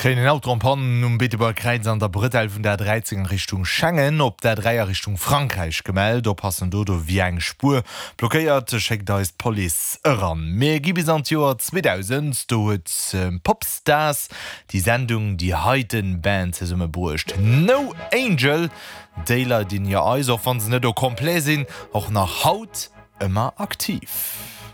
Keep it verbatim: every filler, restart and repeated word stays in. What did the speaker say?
Keinen Autopannen um Beteber Kreiz an der Britel vun der dreizehn Richtung Schengen, op der Dreier Richtung Frankreich gemeldet, op passen dodo wie eng Spur blockéiert schickt da ist Poli ran. Mehr gi bis an Joer zweitausend do huet ähm, Popstars die Sendung die heiten Band ze summe brucht. No Angel, Dayler den ja eiser van se net do komplett sinn, auch nach Haut immer aktiv.